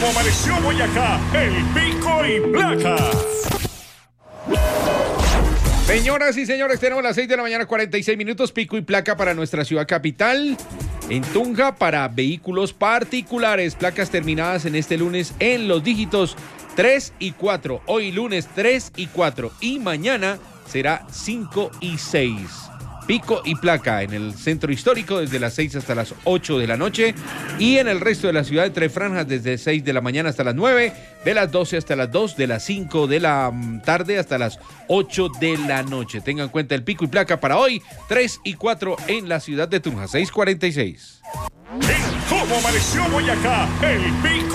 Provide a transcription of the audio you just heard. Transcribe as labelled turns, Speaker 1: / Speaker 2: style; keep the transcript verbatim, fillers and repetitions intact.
Speaker 1: cómo amaneció Boyacá, el pico y placa.
Speaker 2: Señoras y señores, tenemos las seis de la mañana, cuarenta y seis minutos, pico y placa para nuestra ciudad capital. En Tunja, para vehículos particulares, placas terminadas en este lunes en los dígitos tres y cuatro. Hoy lunes tres y cuatro y mañana será cinco y seis. Pico y placa en el centro histórico desde las seis hasta las ocho de la noche y en el resto de la ciudad entre franjas desde seis de la mañana hasta las nueve, de las doce hasta las dos, de las cinco de la tarde hasta las ocho de la noche. Tengan en cuenta el pico y placa para hoy, tres y cuatro en la ciudad de Tunja, seis cuarenta y seis.
Speaker 1: En cómo amaneció Boyacá, el pico